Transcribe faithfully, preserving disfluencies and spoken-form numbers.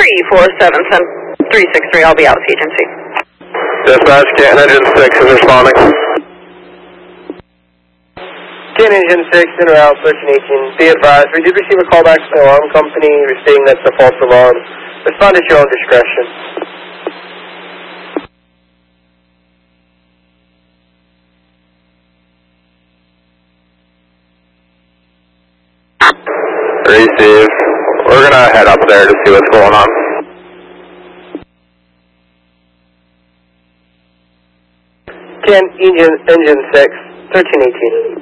three four seven seven three six three, I'll be out with the agency. Dispatch, Canton Engine six is responding. Canton Engine six, in route thirteen eighteen. Be advised, we did receive a call back from the alarm company stating that's a false alarm. Respond at your own discretion. Receive. We're gonna head up there to see what's going on. Canton Engine, Engine six, thirteen eighteen.